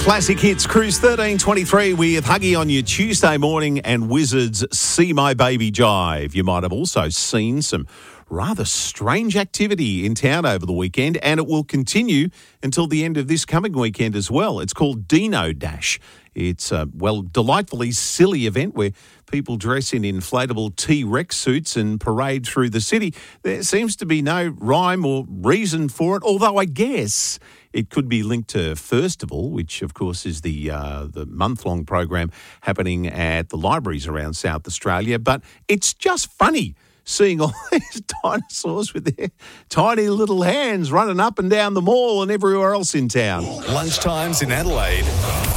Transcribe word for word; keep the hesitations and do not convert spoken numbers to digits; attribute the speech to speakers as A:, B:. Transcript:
A: Classic Hits Cruise thirteen twenty-three with Huggy on your Tuesday morning and Wizards See My Baby Jive. You might have also seen some rather strange activity in town over the weekend, and it will continue until the end of this coming weekend as well. It's called Dino Dash. It's a, well, delightfully silly event where people dress in inflatable T-Rex suits and parade through the city. There seems to be no rhyme or reason for it, although I guess it could be linked to Firstival, which, of course, is the uh, the month-long program happening at the libraries around South Australia. But it's just funny seeing all these dinosaurs with their tiny little hands running up and down the mall and everywhere else in town.
B: Lunchtimes in Adelaide.